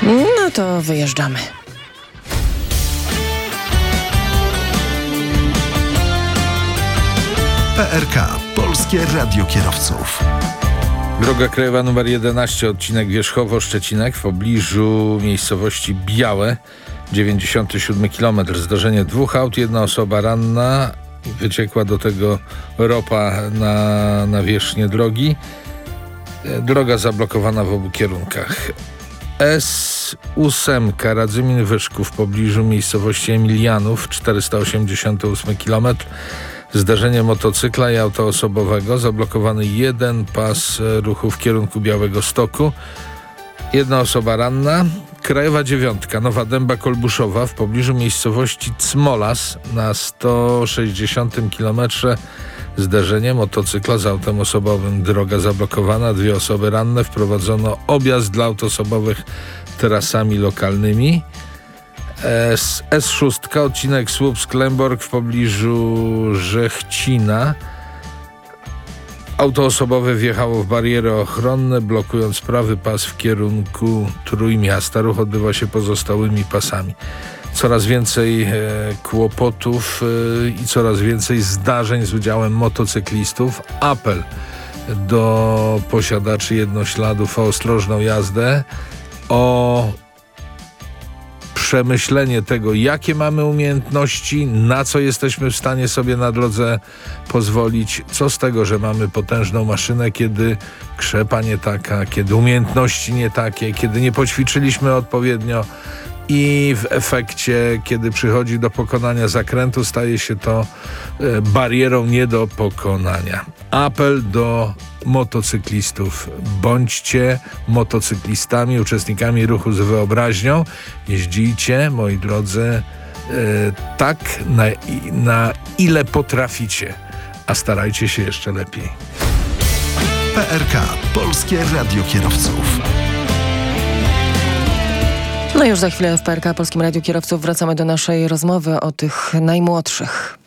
No to wyjeżdżamy. PRK. Polskie Radio Kierowców. Droga krajowa nr 11, odcinek Wierzchowo-Szczecinek w pobliżu miejscowości Białe, 97 km. Zdarzenie 2 aut, 1 osoba ranna. Wyciekła do tego ropa na nawierzchnię drogi. Droga zablokowana w obu kierunkach. S8 Radzymin-Wyszków w pobliżu miejscowości Emilianów, 488 km. Zdarzenie motocykla i auta osobowego. Zablokowany jeden pas ruchu w kierunku Białegostoku. 1 osoba ranna. Krajowa 9 Nowa Dęba-Kolbuszowa w pobliżu miejscowości Cmolas na 160 km. Zdarzenie motocykla z autem osobowym. Droga zablokowana. 2 osoby ranne. Wprowadzono objazd dla aut osobowych trasami lokalnymi. S6 odcinek Słupsk-Lęborg w pobliżu Żechcina. Auto osobowe wjechało w bariery ochronne, blokując prawy pas w kierunku Trójmiasta. Ruch odbywa się pozostałymi pasami. Coraz więcej kłopotów i coraz więcej zdarzeń z udziałem motocyklistów. Apel do posiadaczy jednośladów o ostrożną jazdę, o przemyślenie tego, jakie mamy umiejętności, na co jesteśmy w stanie sobie na drodze pozwolić. Co z tego, że mamy potężną maszynę, kiedy krzepa nie taka, kiedy umiejętności nie takie, kiedy nie poćwiczyliśmy odpowiednio i w efekcie, kiedy przychodzi do pokonania zakrętu, staje się to barierą nie do pokonania. Apel do motocyklistów. Bądźcie motocyklistami, uczestnikami ruchu z wyobraźnią. Jeździcie, moi drodzy, tak na ile potraficie, a starajcie się jeszcze lepiej. PRK. Polskie Radio Kierowców. No już za chwilę w PRK Polskim Radiu Kierowców wracamy do naszej rozmowy o tych najmłodszych.